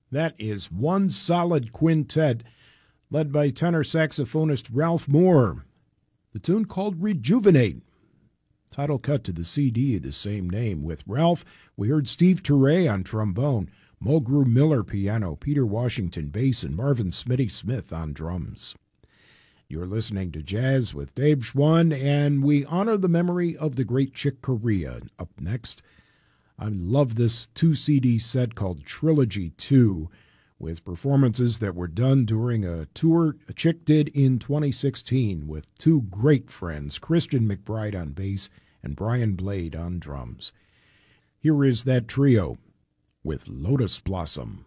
That is one solid quintet led by tenor saxophonist Ralph Moore. The tune called Rejuvenate. Title cut to the CD of the same name. With Ralph, we heard Steve Turre on trombone, Mulgrew Miller piano, Peter Washington bass, and Marvin Smitty Smith on drums. You're listening to Jazz with Dave Schwann, and we honor the memory of the great Chick Corea. Up next, I love this 2-CD set called Trilogy 2, with performances that were done during a tour Chick did in 2016 with two great friends, Christian McBride on bass and Brian Blade on drums. Here is that trio with Lotus Blossom.